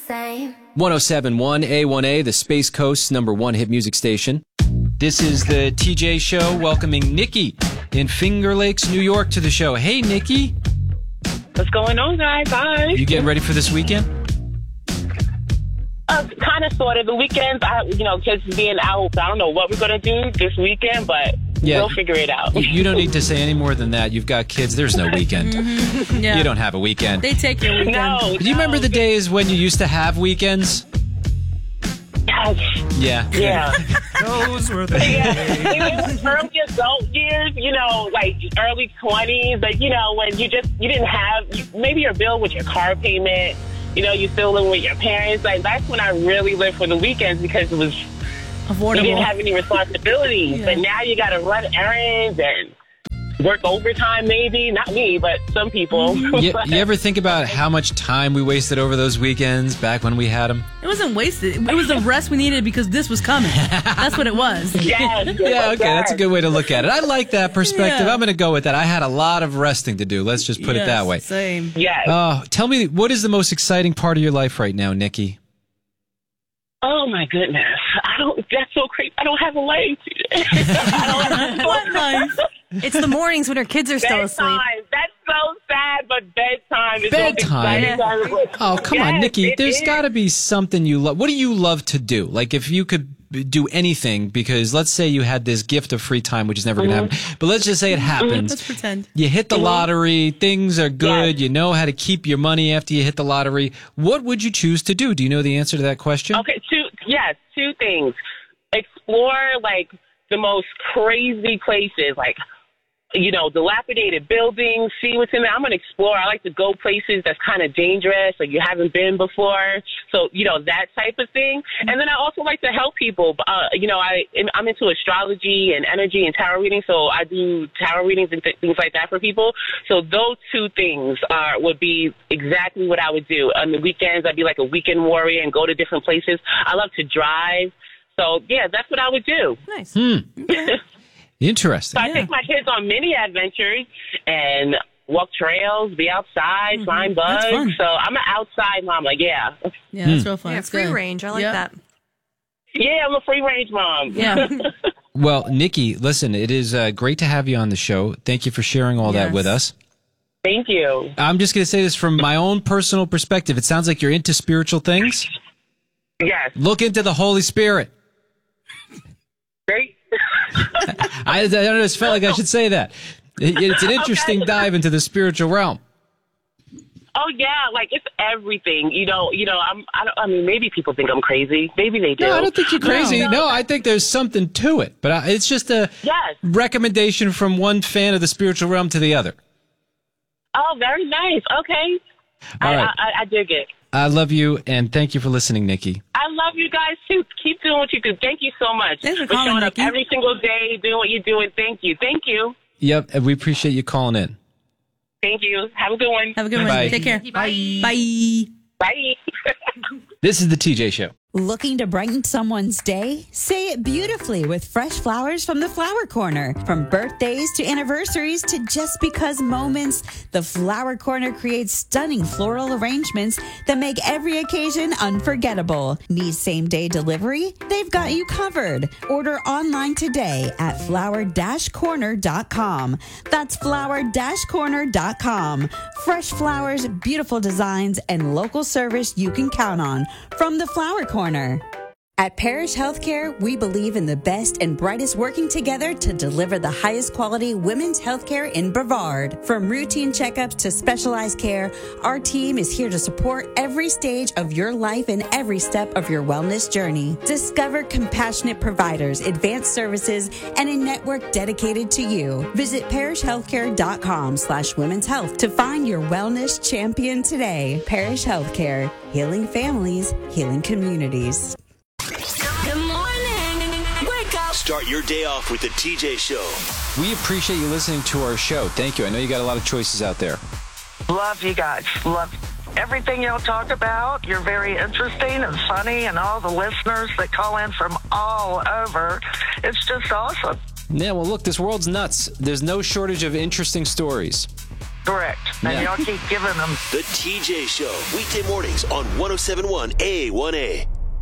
same. 107.1 A1A, the Space Coast's #1 hit music station. This is the TJ Show, welcoming Nikki in Finger Lakes, New York to the show. Hey, Nikki. What's going on, guys? Hi. You getting ready for this weekend? Kind of, sort of. The weekends, kids being out, I don't know what we're going to do this weekend, but we'll figure it out. You don't need to say any more than that. You've got kids. There's no weekend. Mm-hmm. Yeah. You don't have a weekend. They take your weekend. No. Do you remember the days when you used to have weekends? Yes. Yeah. Those were the days. Early adult years, like early 20s, but, when you didn't have, maybe your bill with your car payment, you still living with your parents. Like, that's when I really lived for the weekends because it was affordable. You didn't have any responsibilities. Yeah. But now you got to run errands and work overtime, maybe. Not me, but some people. You ever think about how much time we wasted over those weekends back when we had them? It wasn't wasted. It was the rest we needed because this was coming. That's what it was. Yes. Yeah, okay. That's a good way to look at it. I like that perspective. Yeah. I'm going to go with that. I had a lot of resting to do. Let's just put it that way. Same. Yes. Tell me, what is the most exciting part of your life right now, Nikki? Oh, my goodness. That's so crazy. I don't have a life. What life? It's the mornings when our kids are still asleep. That's so sad, but bedtime is bedtime. Oh, come on, Nikki. There's got to be something you love. What do you love to do? Like, if you could do anything, because let's say you had this gift of free time, which is never going to happen, but let's just say it happens. Let's pretend. You hit the lottery, things are good, you know how to keep your money after you hit the lottery. What would you choose to do? Do you know the answer to that question? Okay, two things. Explore, like, the most crazy places, like, dilapidated buildings, see what's in there. I'm going to explore. I like to go places that's kind of dangerous, like you haven't been before. So, that type of thing. And then I also like to help people. I'm into astrology and energy and tarot reading, so I do tarot readings and things like that for people. So those two things would be exactly what I would do. On the weekends, I'd be like a weekend warrior and go to different places. I love to drive. So, that's what I would do. Nice. Interesting. So I take my kids on mini adventures and walk trails, be outside, find bugs. So I'm an outside mom. Like, Yeah, that's real fun. Yeah, that's free good. range. I like that. Yeah, I'm a free range mom. Yeah. Well, Nikki, listen, it is great to have you on the show. Thank you for sharing all that with us. Thank you. I'm just going to say this from my own personal perspective. It sounds like you're into spiritual things. Yes. Look into the Holy Spirit. Great. I just felt like I should say that. It's an interesting dive into the spiritual realm. Oh yeah, like it's everything. I mean, maybe people think I'm crazy. Maybe they do. No, I don't think you're crazy. No, I think there's something to it. But it's just a recommendation from one fan of the spiritual realm to the other. Oh, very nice. Okay. All right. I dig it. I love you, and thank you for listening, Nikki. I love you guys, too. Keep doing what you do. Thank you so much Thanks for showing calling, up Nikki. every single day, doing what you're doing. Thank you. Thank you. Yep, and we appreciate you calling in. Thank you. Have a good one. Have a good one. Bye. Take care. Bye. Bye. Bye. This is the TJ Show. Looking to brighten someone's day? Say it beautifully with fresh flowers from the Flower Corner. From birthdays to anniversaries to just because moments, the Flower Corner creates stunning floral arrangements that make every occasion unforgettable. Need same-day delivery? They've got you covered. Order online today at flower-corner.com. That's flower-corner.com. Fresh flowers, beautiful designs, and local service you can count on from the Flower Corner. At Parish Healthcare, we believe in the best and brightest working together to deliver the highest quality women's healthcare in Brevard. From routine checkups to specialized care, our team is here to support every stage of your life and every step of your wellness journey. Discover compassionate providers, advanced services, and a network dedicated to you. Visit parishhealthcare.com/women's health to find your wellness champion today. Parish Healthcare, healing families, healing communities. Good morning. Wake up. Start your day off with the TJ Show. We appreciate you listening to our show. Thank you. I know you got a lot of choices out there. Love you guys. Love everything y'all talk about. You're very interesting and funny, and all the listeners that call in from all over. It's just awesome. Yeah, well, look, this world's nuts. There's no shortage of interesting stories. Correct. And y'all keep giving them. The TJ Show, weekday mornings on 107.1 A1A.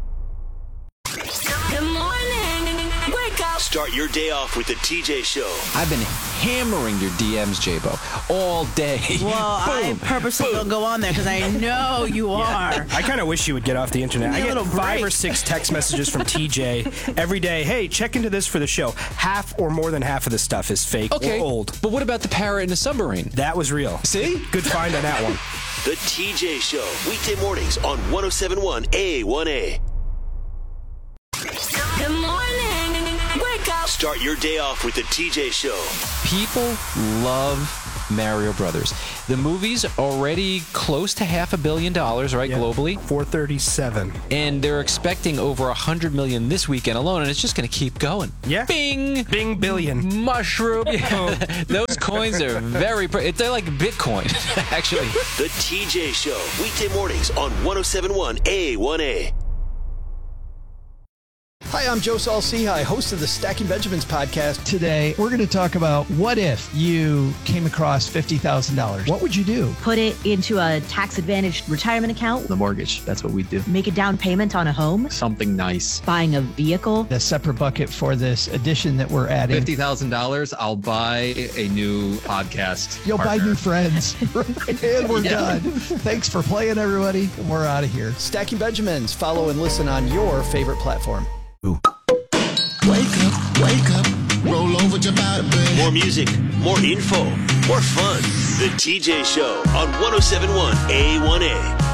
Good morning. Wake up. Start your day off with the TJ Show. I've been hammering your DMs, J-Bo, all day. Well, I purposely don't go on there because I know you are. I kind of wish you would get off the internet. I get 5 or 6 text messages from TJ every day. Hey, check into this for the show. Half or more than half of this stuff is fake or old. But what about the parrot in the submarine? That was real. See? Good find on that one. The TJ Show, weekday mornings on 107.1 A1A. Good morning. Wake up. Start your day off with the TJ Show. People love Mario Brothers. The movie's already close to $500 million, right, globally? 437. And they're expecting over $100 million this weekend alone, and it's just going to keep going. Yeah. Bing! Bing billion. Mushroom. Those coins are very... They're like Bitcoin, actually. The TJ Show, weekday mornings on 107.1 A1A. Hi, I'm Joe Saul-Sehy, host of the Stacking Benjamins podcast. Today, we're going to talk about what if you came across $50,000? What would you do? Put it into a tax-advantaged retirement account. The mortgage. That's what we do. Make a down payment on a home. Something nice. Buying a vehicle. A separate bucket for this addition that we're adding. $50,000, I'll buy a new podcast. You'll partner. buy new friends. And we're done. Thanks for playing, everybody. We're out of here. Stacking Benjamins. Follow and listen on your favorite platform. Wake up, roll over your body, baby. More music, more info, more fun. The TJ Show on 107.1 A1A.